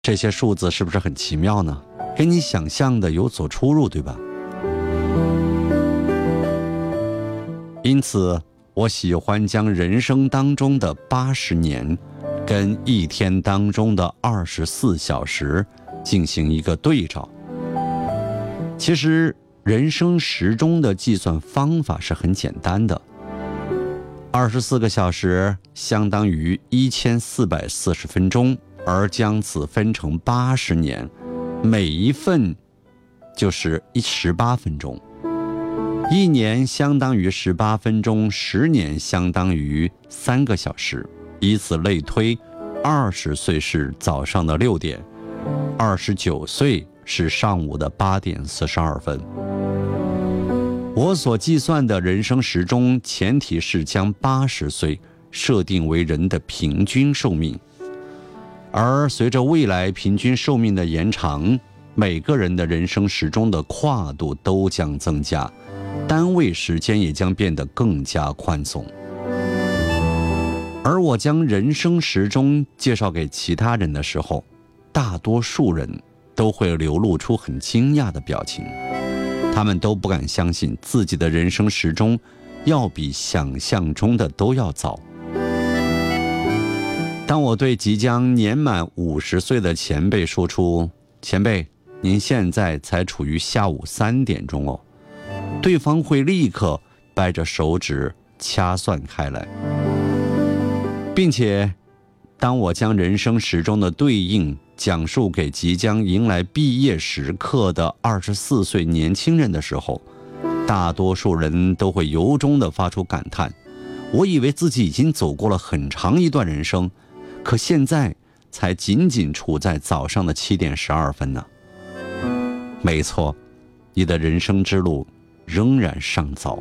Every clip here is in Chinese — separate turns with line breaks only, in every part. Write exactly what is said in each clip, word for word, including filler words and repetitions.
这些数字是不是很奇妙呢？跟你想象的有所出入，对吧？因此我喜欢将人生当中的八十年跟一天当中的二十四小时进行一个对照。其实人生时钟的计算方法是很简单的，二十四个小时相当于一千四百四十分钟，而将此分成八十年，每一份就是十八分钟，一年相当于十八分钟，十年相当于三个小时，以此类推，二十岁是早上的六点，二十九岁是上午的八点四十二分。我所计算的人生时钟，前提是将八十岁设定为人的平均寿命，而随着未来平均寿命的延长，每个人的人生时钟的跨度都将增加，单位时间也将变得更加宽松。而我将人生时钟介绍给其他人的时候，大多数人都会流露出很惊讶的表情，他们都不敢相信自己的人生时钟要比想象中的都要早。当我对即将年满五十岁的前辈说出，前辈，您现在才处于下午三点钟哦，对方会立刻掰着手指掐算开来，并且当我将人生时钟的对应讲述给即将迎来毕业时刻的二十四岁年轻人的时候，大多数人都会由衷地发出感叹，我以为自己已经走过了很长一段人生，可现在才仅仅处在早上的七点十二分呢。没错，你的人生之路仍然尚早。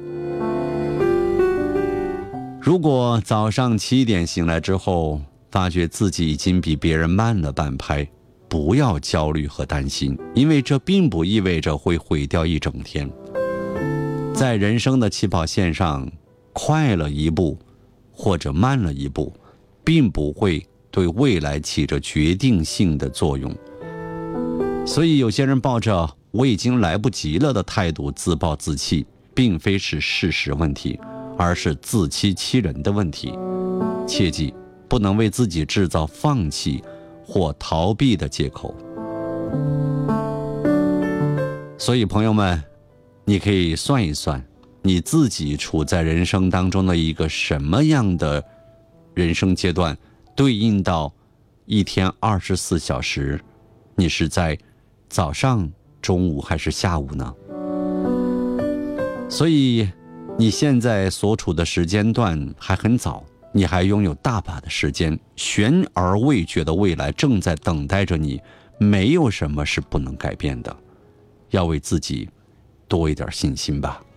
如果早上七点醒来之后，发觉自己已经比别人慢了半拍，不要焦虑和担心，因为这并不意味着会毁掉一整天。在人生的起跑线上，快了一步或者慢了一步，并不会对未来起着决定性的作用。所以有些人抱着我已经来不及了的态度自暴自弃，并非是事实问题，而是自欺欺人的问题。切记不能为自己制造放弃或逃避的借口。所以朋友们，你可以算一算你自己处在人生当中的一个什么样的人生阶段，对应到一天二十四小时，你是在早上、中午还是下午呢？所以你现在所处的时间段还很早，你还拥有大把的时间，悬而未决的未来正在等待着你，没有什么是不能改变的，要为自己多一点信心吧。